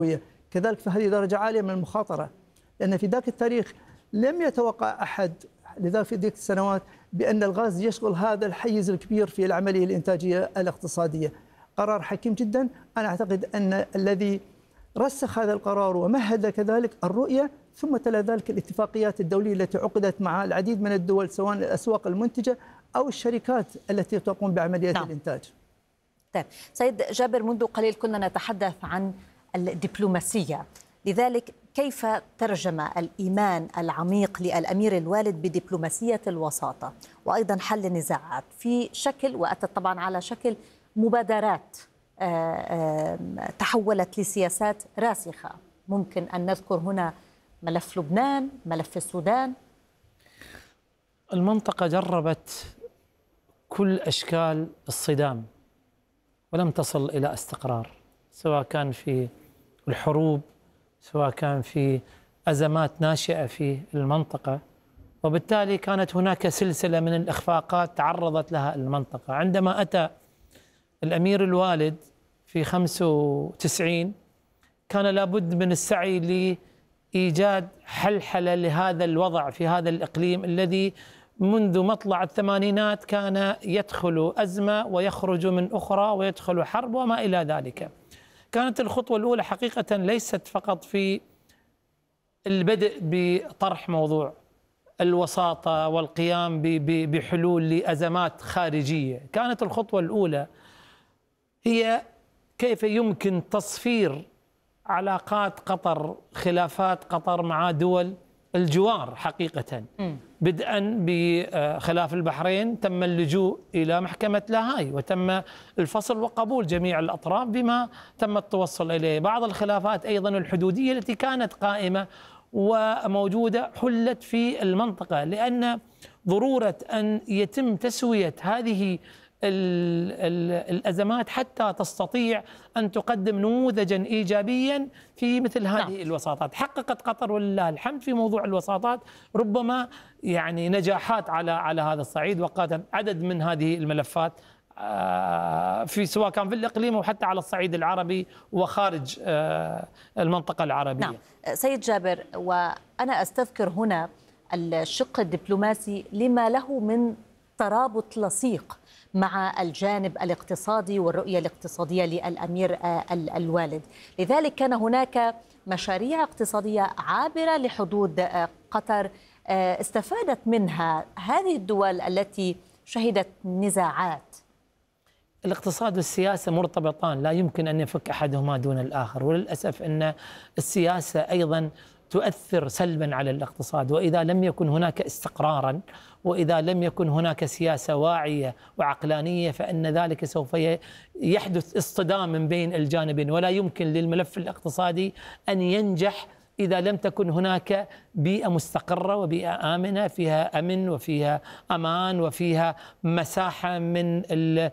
كذلك فهذه درجة عالية من المخاطرة، لأن في ذاك التاريخ لم يتوقع أحد لذلك في ذيك السنوات بأن الغاز يشغل هذا الحيز الكبير في العملية الإنتاجية الاقتصادية. قرار حكيم جدا. أنا أعتقد أن الذي رسخ هذا القرار ومهد كذلك الرؤية، ثم تلا ذلك الاتفاقيات الدولية التي عقدت مع العديد من الدول سواء الأسواق المنتجة أو الشركات التي تقوم بعمليات الإنتاج. طيب سيد جابر، منذ قليل كنا نتحدث عن الدبلوماسية، لذلك كيف ترجم الإيمان العميق للأمير الوالد بدبلوماسية الوساطة وأيضا حل النزاعات في شكل، وأتت طبعا على شكل مبادرات تحولت لسياسات راسخة؟ ممكن أن نذكر هنا ملف لبنان، ملف السودان. المنطقة جربت كل أشكال الصدام ولم تصل إلى استقرار، سواء كان في الحروب، سواء كان في أزمات ناشئة في المنطقة، وبالتالي كانت هناك سلسلة من الإخفاقات تعرضت لها المنطقة. عندما أتى الأمير الوالد في 95 كان لابد من السعي لإيجاد حلحلة لهذا الوضع في هذا الإقليم الذي منذ مطلع الثمانينات كان يدخل أزمة ويخرج من أخرى ويدخل حرب وما إلى ذلك. كانت الخطوة الأولى حقيقة ليست فقط في البدء بطرح موضوع الوساطة والقيام بحلول لأزمات خارجية، كانت الخطوة الأولى هي كيف يمكن تصفير علاقات قطر، خلافات قطر مع دول الجوار حقيقة. بدءا بخلاف البحرين تم اللجوء إلى محكمة لاهاي وتم الفصل وقبول جميع الأطراف بما تم التوصل إليه. بعض الخلافات أيضا الحدودية التي كانت قائمة وموجودة حلت في المنطقة، لأن ضرورة أن يتم تسوية هذه الأزمات حتى تستطيع أن تقدم نموذجا إيجابيا في مثل هذه الوساطات. حققت قطر ولله الحمد في موضوع الوساطات ربما يعني نجاحات على هذا الصعيد، وقادت عدد من هذه الملفات في سواء كان في الإقليم أو حتى على الصعيد العربي وخارج المنطقة العربية. نعم سيد جابر، وأنا أستذكر هنا الشق الدبلوماسي لما له من ترابط لصيق مع الجانب الاقتصادي والرؤية الاقتصادية للأمير الوالد، لذلك كان هناك مشاريع اقتصادية عابرة لحدود قطر استفادت منها هذه الدول التي شهدت نزاعات. الاقتصاد والسياسة مرتبطان، لا يمكن أن يفك أحدهما دون الآخر، وللأسف أن السياسة أيضا تؤثر سلبا على الاقتصاد، وإذا لم يكن هناك استقرارا وإذا لم يكن هناك سياسة واعية وعقلانية فإن ذلك سوف يحدث اصطدام من بين الجانبين، ولا يمكن للملف الاقتصادي أن ينجح إذا لم تكن هناك بيئة مستقرة وبيئة آمنة فيها أمن وفيها أمان وفيها مساحة من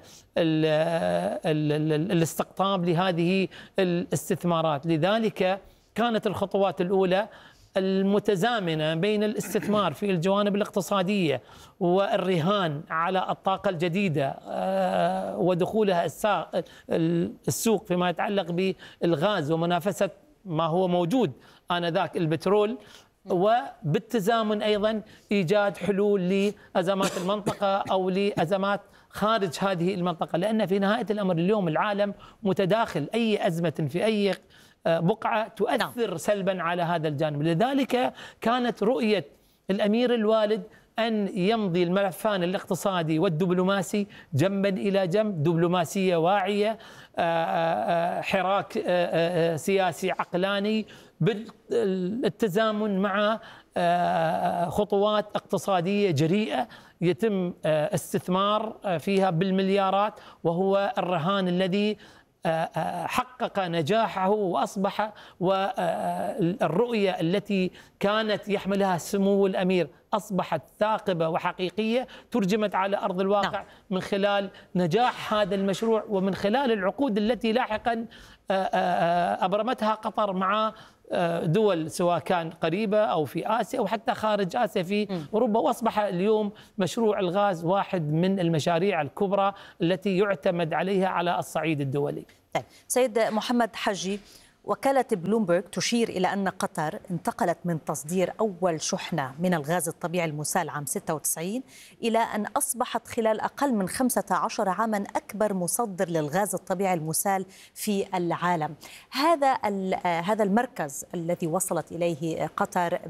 الاستقطاب لهذه الاستثمارات. لذلك كانت الخطوات الأولى المتزامنة بين الاستثمار في الجوانب الاقتصادية والرهان على الطاقة الجديدة ودخولها السوق فيما يتعلق بالغاز ومنافسة ما هو موجود آنذاك البترول، وبالتزامن أيضا إيجاد حلول لأزمات المنطقة أو لأزمات خارج هذه المنطقة، لأن في نهاية الأمر اليوم العالم متداخل، أي أزمة في أي بقعة تؤثر سلبا على هذا الجانب. لذلك كانت رؤية الأمير الوالد أن يمضي الملفان الاقتصادي والدبلوماسي جنبا إلى جنب، دبلوماسية واعية، حراك سياسي عقلاني بالتزامن مع خطوات اقتصادية جريئة يتم استثمار فيها بالمليارات، وهو الرهان الذي حقق نجاحه وأصبح والرؤية التي كانت يحملها سمو الأمير أصبحت ثاقبة وحقيقية ترجمت على أرض الواقع من خلال نجاح هذا المشروع ومن خلال العقود التي لاحقا أبرمتها قطر مع دول سواء كان قريبة أو في آسيا أو حتى خارج آسيا في أوروبا، وأصبح اليوم مشروع الغاز واحد من المشاريع الكبرى التي يعتمد عليها على الصعيد الدولي. طيب سيد محمد حجي، وكالة بلومبرغ تشير إلى أن قطر انتقلت من تصدير أول شحنة من الغاز الطبيعي المسال عام 96 إلى أن أصبحت خلال أقل من 15 عاما أكبر مصدر للغاز الطبيعي المسال في العالم. هذا المركز الذي وصلت إليه قطر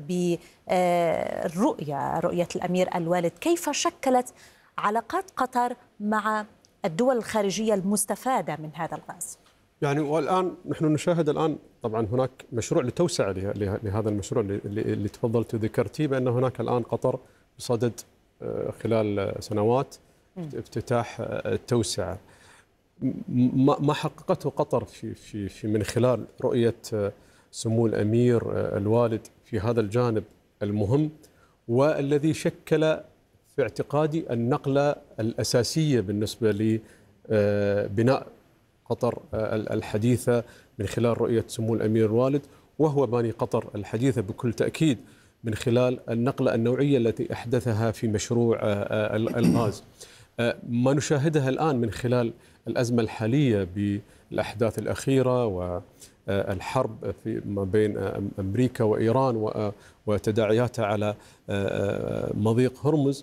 برؤية الأمير الوالد، كيف شكلت علاقات قطر مع الدول الخارجية المستفادة من هذا الغاز؟ يعني والآن نحن نشاهد الآن طبعا هناك مشروع لتوسعة لهذا المشروع اللي تفضلت وذكرتيه، بأن هناك الآن قطر بصدد خلال سنوات افتتاح التوسعة. ما حققته قطر في من خلال رؤية سمو الأمير الوالد في هذا الجانب المهم، والذي شكل في اعتقادي النقلة الأساسية بالنسبة لبناء قطر الحديثة من خلال رؤية سمو الأمير الوالد، وهو باني قطر الحديثة بكل تأكيد من خلال النقلة النوعية التي أحدثها في مشروع الغاز. ما نشاهدها الآن من خلال الأزمة الحالية بالأحداث الأخيرة والحرب ما بين أمريكا وإيران وتداعياتها على مضيق هرمز،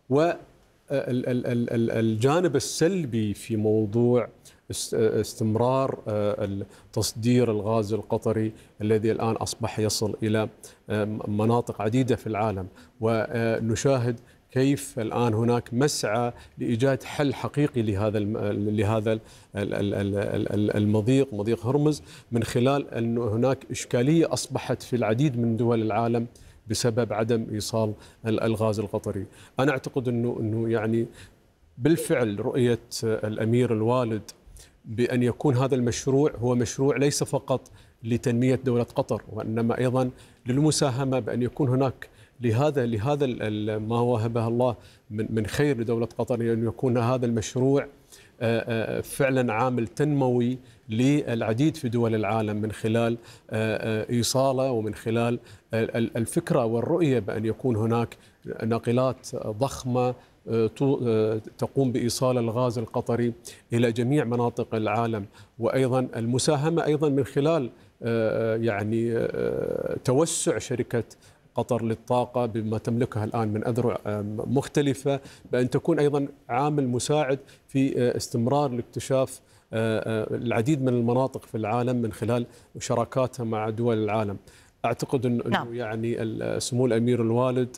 والجانب السلبي في موضوع استمرار تصدير الغاز القطري الذي الآن أصبح يصل إلى مناطق عديدة في العالم. ونشاهد كيف الآن هناك مسعى لإيجاد حل حقيقي لهذا المضيق، مضيق هرمز، من خلال أن هناك إشكالية أصبحت في العديد من دول العالم بسبب عدم إيصال الغاز القطري. أنا أعتقد أنه يعني بالفعل رؤية الأمير الوالد بأن يكون هذا المشروع هو مشروع ليس فقط لتنمية دولة قطر، وإنما أيضا للمساهمة بأن يكون هناك لهذا ما وهبه الله من خير لدولة قطر، أن يكون هذا المشروع فعلا عامل تنموي للعديد في دول العالم من خلال إيصاله، ومن خلال الفكرة والرؤية بأن يكون هناك ناقلات ضخمة تقوم بإيصال الغاز القطري إلى جميع مناطق العالم، وأيضا المساهمة أيضا من خلال يعني توسع شركة قطر للطاقة بما تملكها الآن من أذرع مختلفة، بأن تكون أيضا عامل مساعد في استمرار لاكتشاف العديد من المناطق في العالم من خلال شراكاتها مع دول العالم. أعتقد أنه يعني سمو الأمير الوالد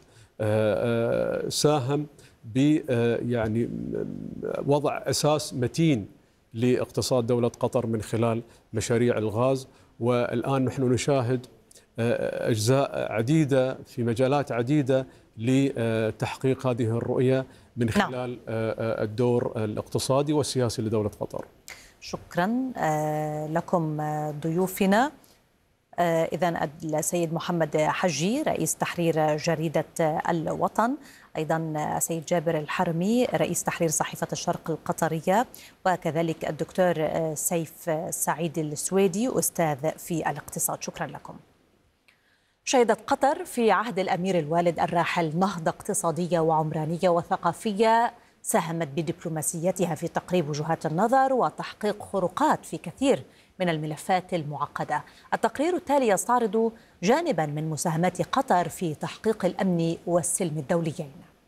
ساهم يعني وضع أساس متين لاقتصاد دولة قطر من خلال مشاريع الغاز، والآن نحن نشاهد أجزاء عديدة في مجالات عديدة لتحقيق هذه الرؤية من خلال الدور الاقتصادي والسياسي لدولة قطر. شكرا لكم ضيوفنا. إذن السيد محمد حجي رئيس تحرير جريدة الوطن، أيضا السيد جابر الحرمي رئيس تحرير صحيفة الشرق القطرية، وكذلك الدكتور سيف سعيد السويدي أستاذ في الاقتصاد. شكرا لكم. شهدت قطر في عهد الأمير الوالد الراحل نهضة اقتصادية وعمرانية وثقافية ساهمت بدبلوماسيتها في تقريب وجهات النظر وتحقيق خروقات في كثير من الملفات المعقدة. التقرير التالي يستعرض جانبا من مساهمات قطر في تحقيق الأمن والسلم الدوليين.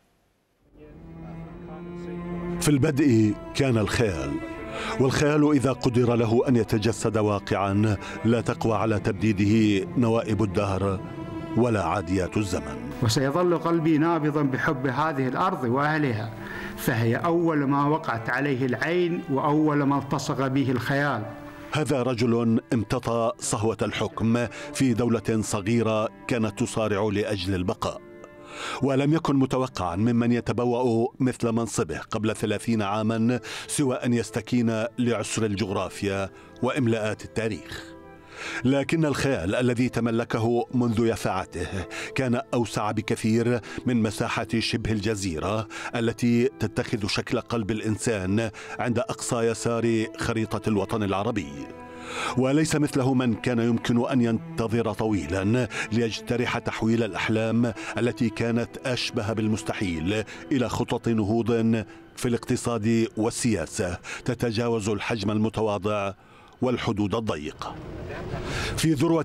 في البدء كان الخيال، والخيال إذا قدر له أن يتجسد واقعا لا تقوى على تبديده نوائب الدهر ولا عاديات الزمن. وسيظل قلبي نابضا بحب هذه الأرض وأهلها، فهي أول ما وقعت عليه العين وأول ما التصق به الخيال. هذا رجل امتطى صهوة الحكم في دولة صغيرة كانت تصارع لأجل البقاء، ولم يكن متوقعا ممن يتبوأ مثل منصبه قبل 30 عاما سوى أن يستكين لعسر الجغرافيا وإملاءات التاريخ. لكن الخيال الذي تملكه منذ يافعته كان أوسع بكثير من مساحة شبه الجزيرة التي تتخذ شكل قلب الإنسان عند أقصى يسار خريطة الوطن العربي. وليس مثله من كان يمكن أن ينتظر طويلا ليجترح تحويل الأحلام التي كانت أشبه بالمستحيل إلى خطط نهوض في الاقتصاد والسياسة تتجاوز الحجم المتواضع والحدود الضيقة. في ذروة